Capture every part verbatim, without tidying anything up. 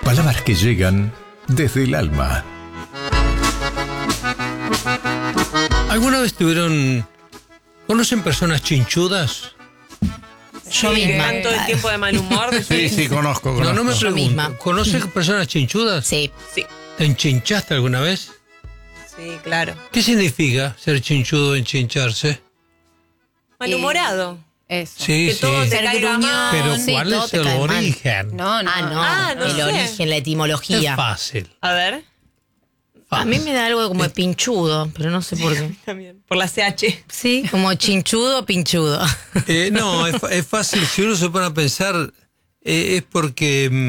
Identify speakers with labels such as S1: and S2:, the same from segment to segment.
S1: Palabras que llegan desde el alma.
S2: ¿Alguna vez tuvieron... ¿Conocen personas chinchudas?
S3: Yo
S4: Sí,
S3: misma.
S4: que están todo el tiempo de mal humor. de-
S5: Sí, sí, conozco, conozco.
S2: No, no me
S3: Yo
S2: pregunto.
S3: misma.
S2: ¿Conoces personas chinchudas?
S3: Sí.
S4: Sí,
S2: ¿Te enchinchaste alguna vez?
S4: sí, claro.
S2: ¿Qué significa ser chinchudo o enchincharse?
S4: Malhumorado.
S6: Eso.
S2: Sí,
S4: Que
S2: sí.
S4: todo te
S3: Ser
S4: caiga
S3: gruñón.
S4: mal.
S2: Pero
S3: sí,
S2: ¿cuál
S3: todo
S2: es
S3: te
S2: el
S3: cae mal.
S2: origen?
S6: No, no.
S3: Ah, no.
S4: Ah, no
S3: el
S4: sé.
S3: origen, la
S2: Es
S3: etimología.
S2: fácil.
S4: A ver.
S3: A mí me da algo como de pinchudo, pero no sé por qué.
S4: También. Por la C H.
S3: Sí, como chinchudo, pinchudo.
S2: Eh, no, es, fa- es fácil. Si uno se pone a pensar, eh, es porque mm,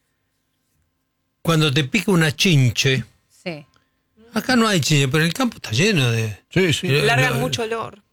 S2: cuando te pica una chinche,
S6: Sí.
S2: acá no hay chinche, pero en el campo está lleno de...
S5: Sí, sí.
S2: Eh,
S4: Largan
S2: no,
S4: mucho olor.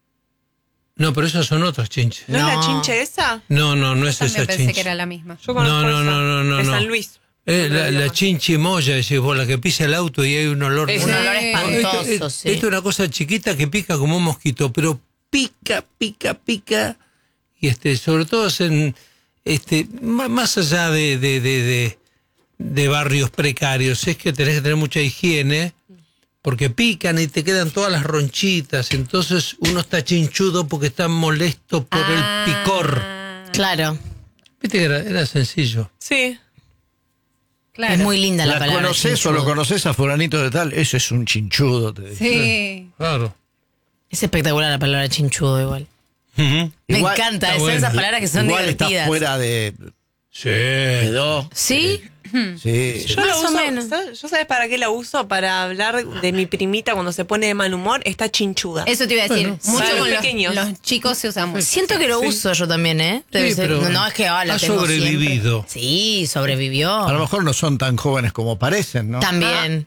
S2: No, pero esas son otras chinches.
S4: ¿No, es la
S3: No.
S4: chinche esa?
S2: No, no, no es
S6: También
S2: esa
S6: pensé
S2: chinche.
S6: que era la misma.
S4: Yo conozco
S2: No, no,
S4: esa,
S2: no, no, no,
S4: de
S2: no.
S4: San Luis.
S2: Eh,
S4: No
S2: la,
S4: lo
S2: la
S4: digo.
S2: chinchimoya, decís vos, la que pisa el auto y hay un olor...
S4: Es
S3: Un
S2: Bueno,
S3: olor
S6: Sí.
S3: espantoso,
S2: esto,
S3: sí.
S2: esto es una cosa chiquita que pica como un mosquito, pero pica, pica, pica. Y este, sobre todo es en, este, má- más allá de, de, de, de, de barrios precarios, es que tenés que tener mucha higiene, porque pican y te quedan todas las ronchitas. Entonces uno está chinchudo porque está molesto por
S6: Ah.
S2: el picor.
S3: Claro.
S2: Viste que era, era sencillo.
S4: Sí.
S6: Claro.
S3: Es muy linda la,
S5: ¿La
S3: palabra.
S5: conoces o
S3: chinchudo.
S5: lo conoces a fulanito de tal? Ese es un chinchudo, te dice.
S6: Sí.
S2: Claro.
S3: Es espectacular la palabra chinchudo igual.
S2: Ujú.
S3: Me
S5: Igual-
S3: encanta,
S2: está
S3: son
S2: bueno.
S3: esas palabras que son
S5: Igual está
S3: divertidas.
S5: fuera de...
S2: Sí.
S5: Quedó.
S3: ¿Sí?
S5: Sí.
S4: Yo
S3: Más
S4: la
S3: o
S4: uso,
S3: menos.
S4: ¿sabes? ¿Yo sabes para qué la uso? Para hablar de mi primita cuando se pone de mal humor. Está chinchuda.
S6: Eso te iba a decir.
S2: Bueno,
S6: Mucho
S4: para
S6: con
S4: los
S6: los,
S4: pequeños.
S6: los chicos se usa mucho.
S3: Siento que lo
S2: Sí.
S3: uso yo también, ¿eh? Debe
S2: Sí,
S3: ser-
S2: pero
S3: no, no, es que ah, la
S2: ha
S3: tengo
S2: sobrevivido.
S3: siempre. Sí, sobrevivió.
S5: A lo mejor no son tan jóvenes como parecen, ¿no?
S3: También.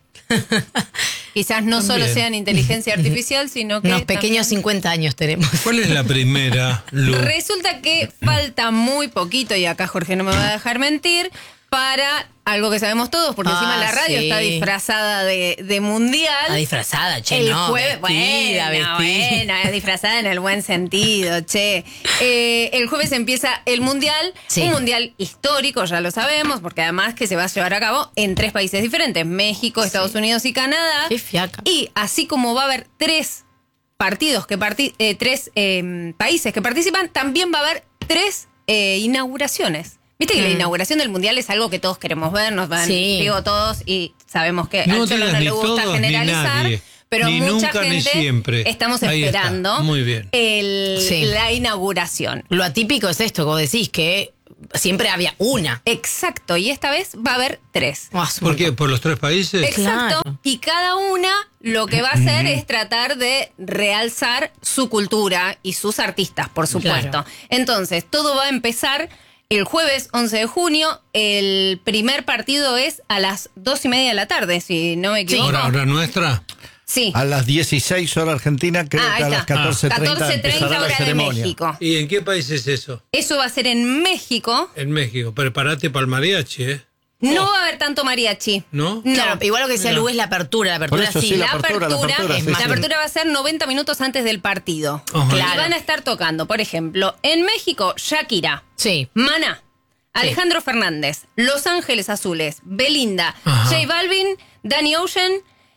S6: Quizás no
S2: También.
S6: solo sean inteligencia artificial, sino que
S3: Unos pequeños
S6: también-
S3: cincuenta años tenemos.
S2: ¿Cuál es la primera, Lu?
S6: Resulta que falta muy poquito, y acá Jorge no me va a dejar mentir, para algo que sabemos todos, porque
S3: Ah,
S6: encima la radio
S3: sí.
S6: está disfrazada de, de mundial.
S3: Está disfrazada, che,
S6: El
S3: no.
S6: jueves,
S3: vestida,
S6: bueno,
S3: vestida.
S6: bueno, es disfrazada en el buen sentido, che. Eh, el jueves empieza el mundial,
S3: Sí.
S6: un mundial histórico, ya lo sabemos, porque además que se va a llevar a cabo en tres países diferentes: México, Estados Unidos y Canadá.
S3: Qué fiaca.
S6: Y así como va a haber tres partidos que parti- eh, tres eh, países que participan, también va a haber tres eh, inauguraciones. Viste que la
S3: Mm.
S6: inauguración del mundial es algo que todos queremos ver, nos van,
S3: Sí.
S6: digo todos, y sabemos que
S2: No
S6: al Cholo
S2: digas
S6: no
S2: ni
S6: le gusta
S2: todos ni
S6: generalizar,
S2: nadie.
S6: pero
S2: Ni
S6: mucha
S2: nunca ni
S6: gente
S2: siempre.
S6: estamos
S2: Ahí está.
S6: esperando
S2: Muy bien.
S6: el-
S3: Sí.
S6: la inauguración.
S3: Lo atípico es esto, como decís, que siempre había una.
S6: Exacto, y esta vez va a haber tres.
S3: Ah, es un
S2: ¿Por qué?
S3: montón.
S2: ¿Por los tres países?
S6: Exacto.
S3: Claro.
S6: Y cada una lo que va a hacer es tratar de realzar su cultura y sus artistas, por supuesto.
S3: Claro.
S6: Entonces, todo va a empezar el jueves once de junio. El primer partido es a las dos y media de la tarde, si no me equivoco.
S2: ¿Hora, hora nuestra?
S6: Sí.
S5: A las dieciséis horas Argentina, creo
S6: Ah, ahí
S5: que a las
S6: está.
S5: catorce treinta
S6: catorce treinta
S5: empezará la
S6: hora de
S5: ceremonia.
S6: México.
S2: ¿Y en qué país es eso?
S6: Eso va a ser en México.
S2: En México. Prepárate para el mariachi, ¿eh?
S6: No va a haber tanto mariachi.
S2: ¿No?
S6: No.
S3: Claro, igual lo que decía
S2: Mira.
S3: Lu es la apertura. La apertura
S5: Por eso
S3: sí.
S5: sí,
S6: La
S5: la
S6: apertura,
S5: apertura, la apertura,
S6: es
S5: sí,
S6: más,
S5: sí.
S6: la apertura va a ser noventa minutos antes del partido.
S2: Ajá.
S6: Y
S3: Claro.
S6: van a estar tocando, por ejemplo, en México, Shakira,
S3: Sí.
S6: Maná, Alejandro Fernández, Los Ángeles Azules, Belinda,
S2: Ajá.
S6: J Balvin, Danny Ocean,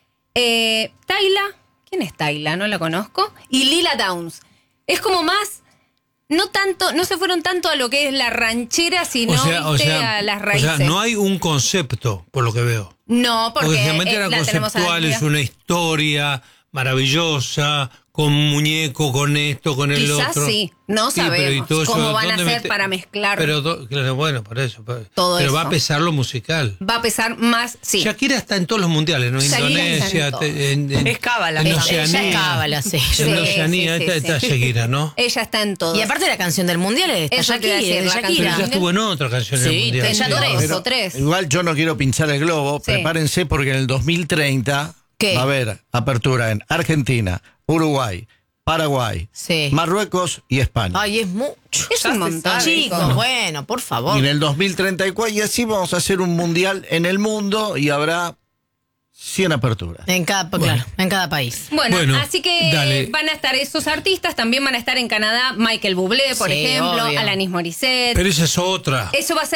S6: eh, Tayla, ¿quién es Tayla? No la conozco, y Lila Downs. Es como más, no tanto, no se fueron tanto a lo que es la ranchera, sino
S2: O sea, o
S6: viste,
S2: sea,
S6: a las
S2: o
S6: raíces.
S2: sea, no hay un concepto, por lo que veo.
S6: No, porque,
S2: Porque generalmente
S6: eh,
S2: eran
S6: la tenemos
S2: conceptuales,
S6: amplia.
S2: una historia maravillosa, con muñeco, con esto, con el
S6: Quizás
S2: otro.
S6: sí, no
S2: Sí, pero ¿y
S6: sabemos
S2: todo eso
S6: cómo van a
S2: dónde
S6: hacer
S2: mete-
S6: para mezclar.
S2: Pero, do- claro, bueno, por eso. Pero,
S6: Todo
S2: pero va
S6: eso.
S2: a pesar lo musical.
S6: Va a pesar más, sí.
S2: Shakira está en todos los mundiales, ¿no?
S6: Shakira
S2: Indonesia,
S6: está en todo.
S2: te- en, en-
S4: Es cábala,
S2: en
S4: ella.
S3: Ella
S2: Oceanía.
S3: es cábala, sí.
S6: Sí.
S2: En Oceanía
S6: sí,
S2: está,
S6: sí,
S2: está
S6: sí.
S2: Shakira, ¿no?
S6: Ella está en todo.
S3: Y aparte la canción del mundial está
S6: Eso te iba a
S3: Shakira,
S6: decir,
S3: de
S6: la
S2: Pero
S3: Shakira.
S2: ya estuvo en otra canción en
S3: Sí,
S2: el mundial.
S6: ella
S2: sí.
S6: dos
S5: Pero
S6: o tres.
S5: Igual yo no quiero pinchar el globo.
S6: Sí.
S5: Prepárense porque en el dos mil treinta
S3: ¿Qué?
S5: va a haber apertura en Argentina, Uruguay, Paraguay,
S3: Sí.
S5: Marruecos y España.
S3: Ay, es mucho.
S6: Es
S4: Ya
S6: un
S4: se
S6: montón.
S4: sabe.
S3: Chicos, bueno, por favor.
S5: Y en el dos mil treinta y cuatro, y así vamos a hacer un mundial en el mundo y habrá cien aperturas.
S3: En cada, claro, en cada país.
S6: Bueno,
S2: Bueno,
S6: así que
S2: dale.
S6: van a estar esos artistas, también van a estar en Canadá Michael Bublé, por
S3: Sí,
S6: ejemplo,
S3: obvio.
S6: Alanis Morissette.
S2: Pero esa es otra.
S6: Eso va a ser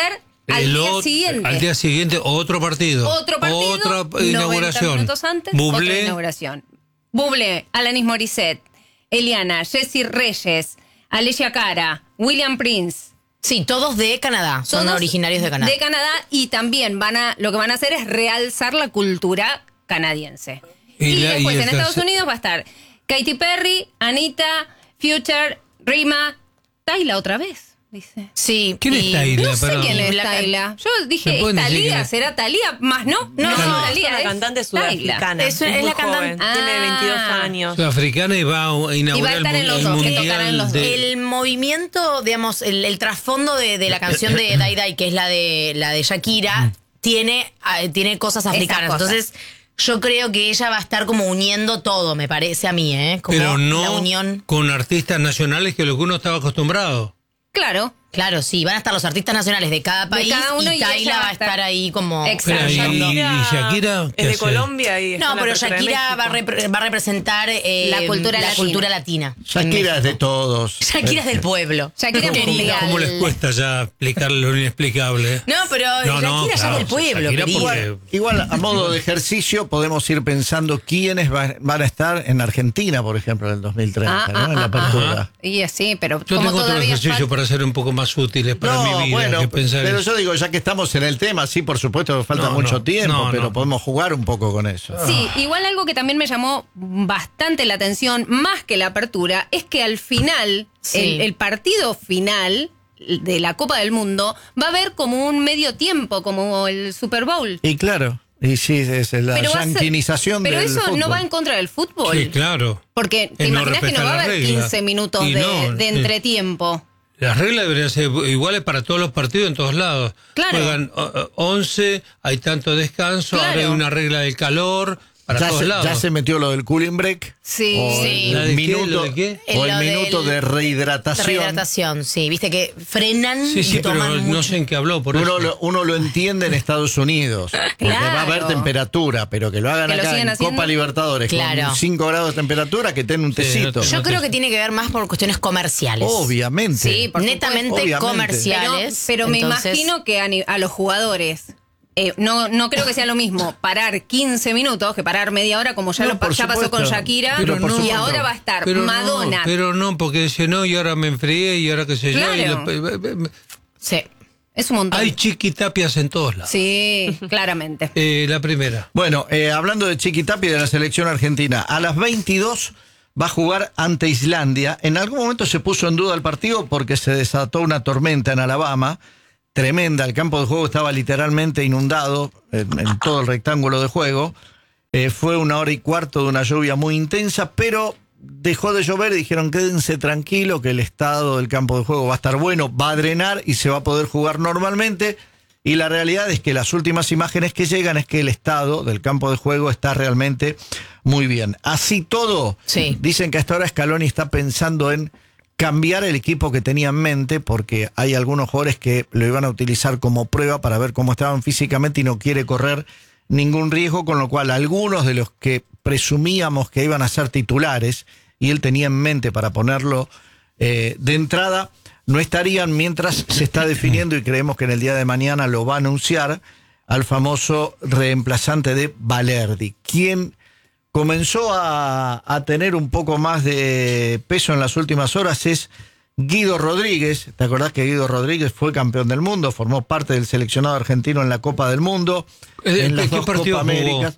S6: Al
S2: El
S6: día
S2: ot-
S6: siguiente.
S2: Al día siguiente, otro partido.
S6: Otro partido.
S2: Otra
S6: noventa
S2: inauguración.
S6: minutos antes,
S2: Bublé.
S6: otra inauguración. Bublé, Alanis Morissette, Eliana, Jessie Reyes, Alessia Cara, William Prince.
S7: Sí, todos de Canadá. Son
S6: Todos
S7: originarios de Canadá.
S6: De Canadá, y también van a, lo que van a hacer es realzar la cultura canadiense.
S2: Y
S6: Y,
S2: la- y
S6: después
S2: el
S6: en Estados
S2: tercer-
S6: Unidos va a estar Katy Perry, Anita, Future, Rima, Tayla otra vez, dice.
S7: Sí.
S2: ¿Quién es
S7: y-
S2: Tayla?
S6: No sé
S2: Perdón.
S6: quién es
S7: Black-
S6: Tayla. Yo
S2: ¿Me
S6: dije, ¿es
S2: pueden decir quién
S6: Talía?
S2: es?
S6: ¿Será Talía? Más no. No,
S4: No,
S6: es
S4: es
S6: Talía.
S4: una
S6: es
S4: cantante
S6: Tayla.
S4: sudafricana.
S7: Es- es
S4: muy
S7: la
S4: joven,
S7: cantante-
S4: tiene
S6: Ah.
S4: veintidós años.
S2: Sudafricana y va a inaugurar
S6: Y va a estar
S2: el,
S6: en los
S2: el
S6: dos, que
S2: mundial
S6: tocarán en los dos.
S2: de-
S7: El movimiento, digamos, el, el trasfondo de, de la canción de Dai Dai, que es la de la de Shakira, tiene, eh, tiene cosas africanas.
S6: cosas.
S7: Entonces, yo creo que ella va a estar como uniendo todo, me parece a mí, ¿eh? Como
S2: pero no
S7: la unión.
S2: con artistas nacionales, que es lo que uno estaba acostumbrado.
S6: Claro.
S7: Claro, sí, van a estar los artistas nacionales de cada país
S6: cada uno,
S7: y
S6: y
S7: Tayla
S6: ella
S7: va a estar ahí como...
S6: Exacto.
S2: Pero, ¿y,
S7: apoyando.
S2: y- y Shakira? ¿Qué
S4: es de
S2: hace?
S4: Colombia y está
S7: No,
S4: en la
S7: pero
S4: apertura de
S7: Shakira va a,
S4: México.
S7: repre- va a representar eh,
S6: La cultura
S7: la
S6: latina.
S7: cultura latina.
S5: Shakira es de todos.
S7: Shakira es del pueblo.
S6: Shakira es mundial.
S2: ¿Cómo les cuesta ya explicar lo inexplicable?
S7: No, pero
S2: No, no,
S7: Shakira ya
S2: claro,
S7: es del pueblo,
S2: Shakira
S7: querido.
S2: porque-
S5: Igual, igual, a modo de ejercicio, podemos ir pensando quiénes va- van a estar en Argentina, por ejemplo, en el dos mil treinta,
S6: Ah,
S5: ¿no?
S6: ah,
S5: en la
S6: ah,
S5: apertura.
S2: Ajá.
S6: Y así, pero
S2: Yo
S6: como
S2: tengo otro
S6: todavía
S2: ejercicio
S6: falta-
S2: para ser un poco más útiles para
S5: No,
S2: mi vida
S5: bueno,
S2: que pensar
S5: pero
S2: en-
S5: yo digo, ya que estamos en el tema, sí, por supuesto que falta
S2: No,
S5: mucho
S2: no,
S5: tiempo,
S2: no,
S5: pero
S2: no.
S5: podemos jugar un poco con eso.
S6: Sí, igual algo que también me llamó bastante la atención, más que la apertura, es que al final,
S7: Sí.
S6: el, el partido final de la Copa del Mundo va a haber como un medio tiempo, como el Super Bowl.
S5: Y claro, y sí, es la
S6: Pero va a ser-
S5: yanquinización
S6: Pero
S5: del
S6: eso
S5: fútbol.
S6: no va en contra del fútbol.
S2: Sí, claro.
S6: Porque te
S2: Es no
S6: imaginas que no
S2: respetar
S6: va a
S2: las
S6: haber
S2: reglas.
S6: quince minutos
S2: Y
S6: de,
S2: no,
S6: de
S2: sí.
S6: entretiempo.
S2: Las reglas deberían ser iguales para todos los partidos en todos lados.
S6: Claro.
S2: Juegan o- o- once, hay tanto descanso,
S6: Claro.
S2: ahora hay una regla del calor para
S5: Ya
S2: todos
S5: se,
S2: lados.
S5: ya se metió lo del cooling break.
S6: Sí.
S5: O
S7: Sí.
S2: ¿La
S5: el
S2: de qué?
S5: minuto,
S2: ¿Lo de qué?
S5: o el
S7: Lo del-
S5: minuto de rehidratación.
S7: Rehidratación, sí. Viste que frenan
S2: Sí, sí,
S7: y toman
S2: pero no
S7: mucho.
S2: sé en qué habló, por
S5: Uno
S2: eso.
S5: lo, uno lo entiende en Estados Unidos, porque va a haber
S6: Claro.
S5: temperatura, pero que lo hagan
S6: Que lo
S5: acá
S6: sigan
S5: en
S6: haciendo.
S5: Copa Libertadores
S7: Claro.
S5: con cinco grados de temperatura, que tengan un
S2: Sí, no
S5: tecito.
S2: te-
S7: Yo
S2: no
S7: creo
S2: te-
S7: que tiene que ver más por cuestiones comerciales.
S5: Obviamente.
S6: Sí, por
S7: Netamente
S5: supuesto. Obviamente.
S7: comerciales.
S6: Pero, pero me
S7: entonces-
S6: imagino que a, ni- a los jugadores, eh, no, no creo que sea lo mismo parar quince minutos que parar media hora, como ya,
S5: No,
S6: lo, pa-
S5: por
S6: ya pasó con
S5: supuesto.
S6: Shakira.
S5: Pero por
S6: y
S5: supuesto.
S6: ahora va a estar
S2: Pero
S6: Madonna.
S2: No, pero no, porque dice, no, y ahora me enfrié, y ahora qué sé yo. y
S6: Claro.
S2: después-
S7: Sí.
S6: Es un montón.
S2: hay chiquitapias en todos lados.
S6: Sí, claramente.
S2: Eh, la primera.
S5: Bueno, eh, hablando de Chiquitapi y de la selección argentina, a las veintidós va a jugar ante Islandia. En algún momento se puso en duda el partido porque se desató una tormenta en Alabama, tremenda. El campo de juego estaba literalmente inundado en, en todo el rectángulo de juego. Eh, fue una hora y cuarto de una lluvia muy intensa, pero dejó de llover y dijeron quédense tranquilo que el estado del campo de juego va a estar bueno, va a drenar y se va a poder jugar normalmente. Y la realidad es que las últimas imágenes que llegan es que el estado del campo de juego está realmente muy bien. Así todo,
S7: Sí.
S5: dicen que hasta ahora Scaloni está pensando en cambiar el equipo que tenía en mente porque hay algunos jugadores que lo iban a utilizar como prueba para ver cómo estaban físicamente y no quiere correr ningún riesgo, con lo cual algunos de los que presumíamos que iban a ser titulares y él tenía en mente para ponerlo eh, de entrada, no estarían mientras se está definiendo y creemos que en el día de mañana lo va a anunciar al famoso reemplazante de Valerdi, quien comenzó a, a tener un poco más de peso en las últimas horas es Guido Rodríguez. ¿Te acordás que Guido Rodríguez fue campeón del mundo? Formó parte del seleccionado argentino en la Copa del Mundo,
S2: Eh,
S5: en las
S2: ¿qué
S5: dos
S2: partido
S5: Copa
S2: jugó?
S5: Américas.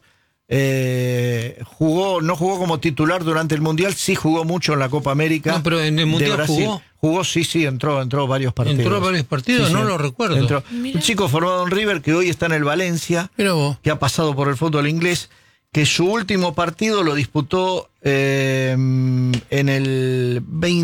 S5: Eh, jugó, no jugó como titular durante el Mundial, sí jugó mucho en la Copa América.
S2: No, pero en el
S5: de
S2: Mundial
S5: Brasil.
S2: jugó.
S5: Jugó, sí, sí, entró, entró varios partidos.
S2: ¿Entró a varios partidos? No lo recuerdo.
S5: Entró. Un chico formado en River que hoy está en el Valencia,
S2: Mira vos.
S5: que ha pasado por el fútbol inglés, que su último partido lo disputó eh, en el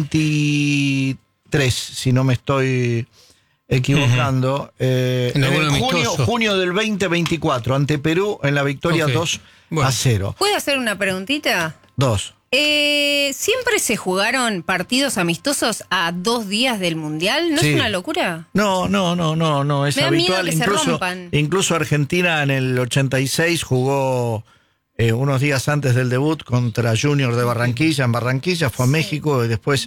S5: veintitrés, si no me estoy equivocando, eh,
S2: En
S5: en
S2: algún
S5: el junio,
S2: amistoso.
S5: junio del veinte veinticuatro, ante Perú en la victoria
S2: Ok.
S5: dos
S2: Bueno.
S5: a cero.
S6: ¿Puedo hacer una preguntita?
S5: dos.
S6: Eh, ¿Siempre se jugaron partidos amistosos a dos días del Mundial? ¿No
S5: Sí.
S6: es una locura?
S5: No, no, no, no, no, es
S6: Me da miedo
S5: habitual.
S6: que se
S5: Incluso,
S6: rompan.
S5: incluso Argentina en el ochenta y seis jugó eh, unos días antes del debut contra Junior de Barranquilla, en Barranquilla, fue a México y después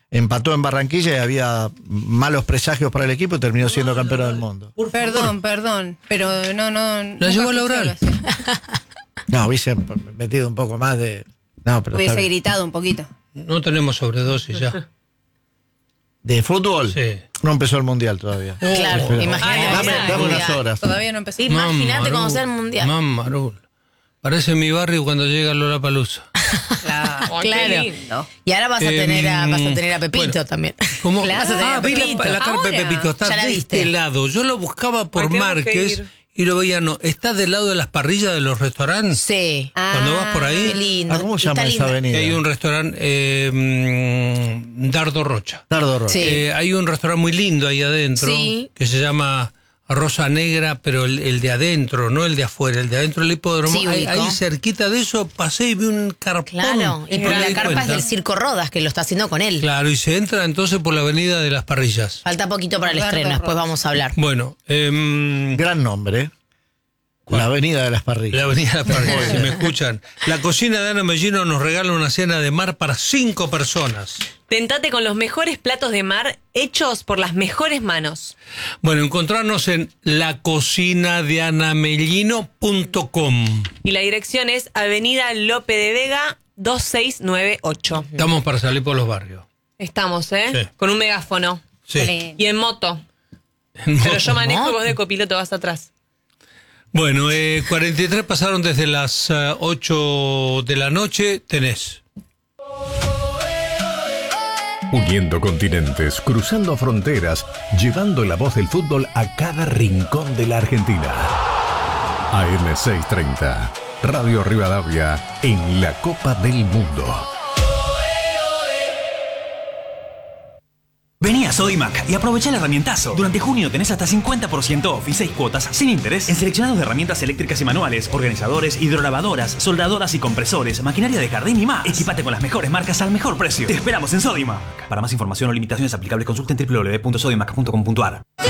S5: empató en Barranquilla y había malos presagios para el equipo y terminó siendo campeón del mundo.
S6: Perdón, perdón, pero no, no.
S2: La llevó a lograr.
S5: No, hubiese metido un poco más de... No, pero está
S6: Hubiese
S5: bien.
S6: gritado un poquito.
S2: No tenemos sobredosis ya.
S5: ¿De fútbol?
S2: Sí.
S5: No empezó el mundial todavía.
S7: Claro,
S5: Espera.
S7: imagínate.
S4: Ay,
S5: Dame,
S4: ay,
S5: dame
S7: Mundial.
S5: unas horas.
S6: Todavía no empezó.
S7: Imagínate cuando sea el mundial.
S2: Mamarul. Parece mi barrio cuando llega Lollapalooza.
S6: Claro.
S4: Ay, qué
S7: Claro.
S4: lindo.
S7: Y ahora vas a
S2: Eh,
S7: tener a, vas a tener a Pepito
S2: bueno.
S7: también.
S2: ¿Cómo?
S7: Claro. Vas a tener
S2: Ah,
S7: a
S2: vi la,
S7: Pepito.
S2: la carpa de
S6: Ahora.
S2: Pepito. Está
S7: Ya la
S2: de
S7: viste.
S2: este lado. Yo lo buscaba por
S4: Ay, tenemos que
S2: Márquez
S4: ir.
S2: y lo veía, no. Está del lado de las parrillas de los restaurantes.
S7: Sí.
S2: Cuando vas por ahí.
S7: Qué lindo.
S5: Ah, ¿Cómo se
S7: Está
S5: llama esa
S7: linda.
S5: avenida?
S2: Hay un restaurante, eh, mm, Dardo Rocha.
S5: Tardo Rocha.
S7: Sí.
S2: Eh, hay un restaurante muy lindo ahí adentro
S7: Sí.
S2: que se llama Rosa Negra, pero el, el de adentro, no el de afuera, el de adentro del hipódromo.
S7: Sí,
S2: ahí,
S7: ubico.
S2: ahí cerquita de eso pasé y vi un carpón.
S7: Claro. Y
S2: me
S7: porque
S2: di
S7: la carpa es
S2: cuenta.
S7: del Circo Rodas, que lo está haciendo con él.
S2: Claro, y se entra entonces por la avenida de las parrillas.
S7: Falta poquito para el
S6: Roberto
S7: estreno, después
S6: Rodas.
S7: vamos a hablar.
S2: Bueno, em,
S5: Gran nombre, ¿eh? La avenida de las parrillas.
S2: la avenida de las parrillas, si me escuchan. La cocina de Ana Mellino nos regala una cena de mar para cinco personas.
S4: Tentate con los mejores platos de mar hechos por las mejores manos.
S2: Bueno, encontrarnos en la cocina de ana mellino punto com.
S4: Y la dirección es Avenida Lope de Vega dos seis nueve ocho.
S2: Estamos para salir por los barrios.
S4: Estamos, ¿eh?
S2: Sí.
S4: Con un megáfono.
S2: Sí.
S4: Y en moto. Pero yo manejo y vos de copiloto vas atrás.
S2: Bueno, eh, cuarenta y tres pasaron desde las eh, ocho de la noche. Tenés.
S1: Uniendo continentes, cruzando fronteras, llevando la voz del fútbol a cada rincón de la Argentina. A M seiscientos treinta, Radio Rivadavia, en la Copa del Mundo.
S8: Vení a Sodimac y aprovecha el herramientazo. Durante junio tenés hasta cincuenta por ciento off y seis cuotas sin interés en seleccionados de herramientas eléctricas y manuales, organizadores, hidrolavadoras, soldadoras y compresores, maquinaria de jardín y más. Equipate con las mejores marcas al mejor precio. Te esperamos en Sodimac. Para más información o limitaciones aplicables consulten doble u doble u doble u punto sodimac punto com punto a r.